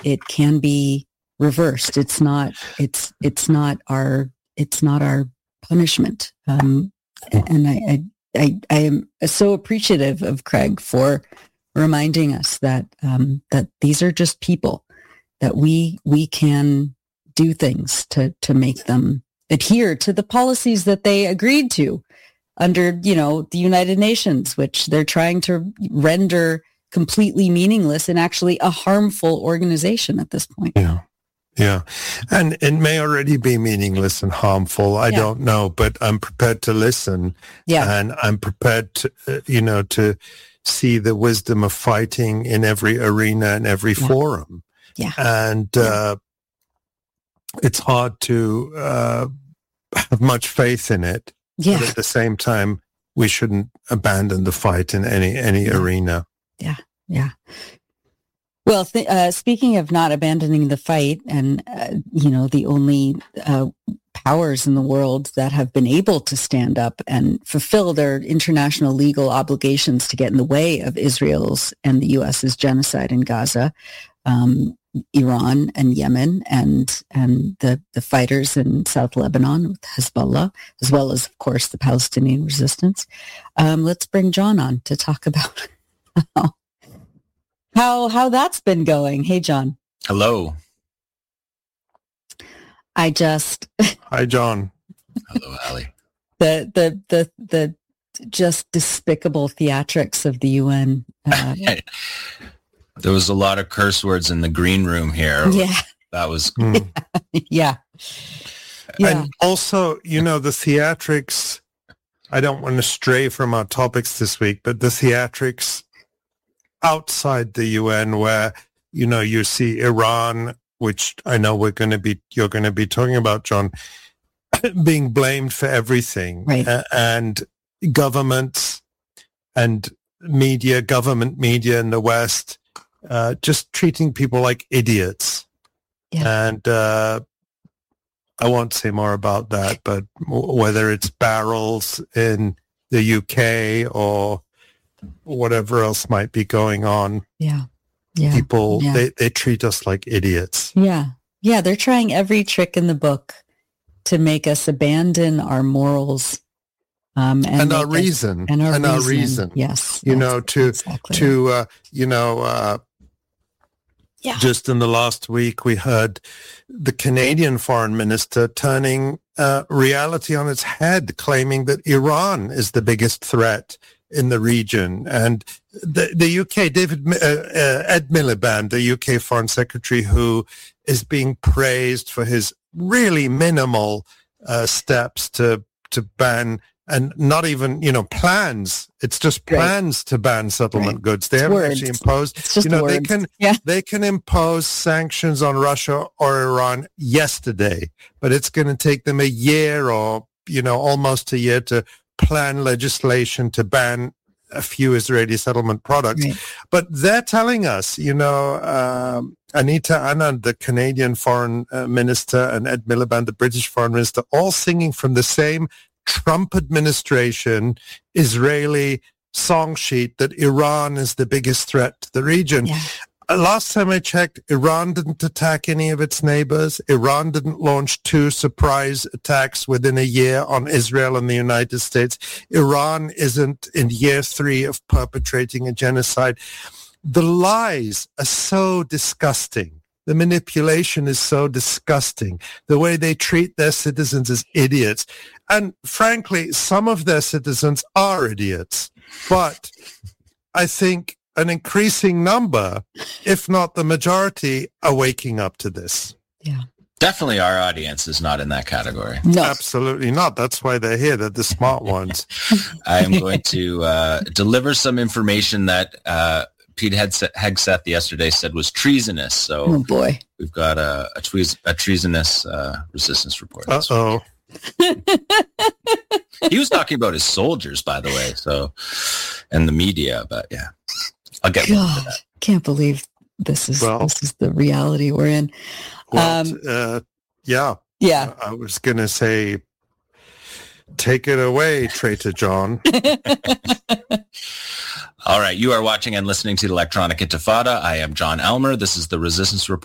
it can be reversed. It's not our punishment. And I am so appreciative of Craig for reminding us that these are just people, that we can do things to make them adhere to the policies that they agreed to under, the United Nations, which they're trying to render completely meaningless and actually a harmful organization at this point. Yeah. And it may already be meaningless and harmful. I don't know, but I'm prepared to listen. Yeah. And I'm prepared to, to see the wisdom of fighting in every arena and every forum. Yeah. And it's hard to have much faith in it. Yeah. But at the same time, we shouldn't abandon the fight in any arena. Yeah. Yeah. Well, speaking of not abandoning the fight, and, the only powers in the world that have been able to stand up and fulfill their international legal obligations to get in the way of Israel's and the U.S.'s genocide in Gaza, Iran and Yemen and the fighters in South Lebanon with Hezbollah, as well as, of course, the Palestinian resistance. Let's bring John on to talk about how that's been going. Hey, John. Hello. Hi, John. Hello, Ali. The just despicable theatrics of the UN. There was a lot of curse words in the green room here. Yeah. That was... Yeah. And also, the theatrics, I don't want to stray from our topics this week, but the theatrics outside the UN where, you see Iran, which I know you're going to be talking about, John, being blamed for everything. Right. And governments and government media in the West, just treating people like idiots. Yeah. And I won't say more about that, but whether it's barrels in the UK or whatever else might be going on. Yeah. People, they treat us like idiots. Yeah. Yeah. They're trying every trick in the book to make us abandon our morals. And our reason. And our reason. Yes. Just in the last week, we heard the Canadian foreign minister turning reality on its head, claiming that Iran is the biggest threat in the region. And the UK, Ed Miliband, the UK foreign secretary, who is being praised for his really minimal steps to ban, and not even, plans. It's just plans to ban settlement goods. They haven't actually imposed, they can impose sanctions on Russia or Iran yesterday, but it's going to take them a year or, almost a year to plan legislation to ban a few Israeli settlement products. Right. But they're telling us, Anita Anand, the Canadian foreign minister, and Ed Miliband, the British foreign minister, all singing from the same Trump administration Israeli song sheet that Iran is the biggest threat to the region. Yeah. Last time I checked, Iran didn't attack any of its neighbors. Iran didn't launch 2 surprise attacks within a year on Israel and the United States. Iran isn't in year 3 of perpetrating a genocide. The lies are so disgusting. The manipulation is so disgusting. The way they treat their citizens as idiots. And frankly, some of their citizens are idiots. But I think an increasing number, if not the majority, are waking up to this. Yeah. Definitely our audience is not in that category. No. Absolutely not. That's why they're here. They're the smart ones. I am going to deliver some information that Pete Hegseth yesterday said was treasonous. So oh boy, we've got a treasonous resistance report. Uh-oh. He was talking about his soldiers, by the way, and the media, but yeah. I'll get into that. Can't believe this is the reality we're in. Yeah. I was going to say, take it away, Traitor John. All right. You are watching and listening to the Electronic Intifada. I am John Elmer. This is the Resistance Report.